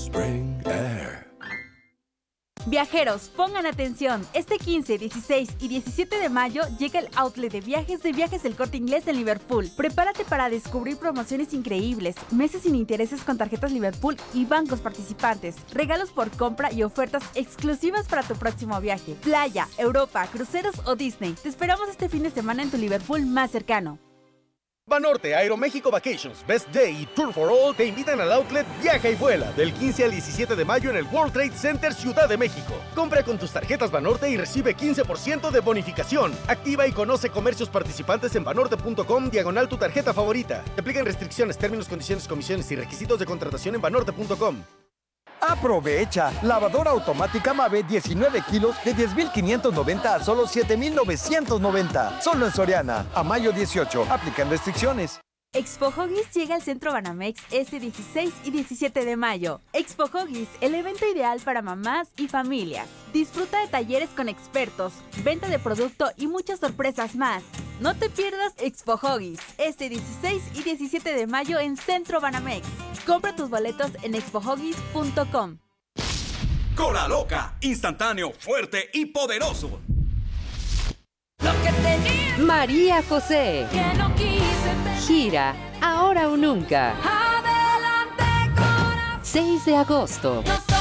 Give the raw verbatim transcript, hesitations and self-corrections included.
Spring Air. Viajeros, pongan atención. Este quince, dieciséis y diecisiete de mayo llega el outlet de viajes de Viajes El Corte Inglés en Liverpool. Prepárate para descubrir promociones increíbles, meses sin intereses con tarjetas Liverpool y bancos participantes, regalos por compra y ofertas exclusivas para tu próximo viaje. Playa, Europa, cruceros o Disney. Te esperamos este fin de semana en tu Liverpool más cercano. Banorte, Aeroméxico Vacations, Best Day y Tour for All te invitan al outlet Viaja y Vuela del quince al diecisiete de mayo en el World Trade Center Ciudad de México. Compra con tus tarjetas Banorte y recibe quince por ciento de bonificación. Activa y conoce comercios participantes en banorte punto com diagonal tu tarjeta favorita. Te aplican restricciones, términos, condiciones, comisiones y requisitos de contratación en banorte punto com. Aprovecha, lavadora automática Mave diecinueve kilos de diez mil quinientos noventa a solo siete mil novecientos noventa. Solo en Soriana, a mayo dieciocho. Aplican restricciones. Expo Huggies llega al Centro Banamex este dieciséis y diecisiete de mayo. Expo Huggies, el evento ideal para mamás y familias. Disfruta de talleres con expertos, venta de producto y muchas sorpresas más. No te pierdas Expo Huggies este dieciséis y diecisiete de mayo en Centro Banamex. Compra tus boletos en expo huggies punto com. Cola Loca, instantáneo, fuerte y poderoso. Lo que tenía María José. que no quise Gira Ahora o Nunca. Adelante, corazón. seis de agosto. No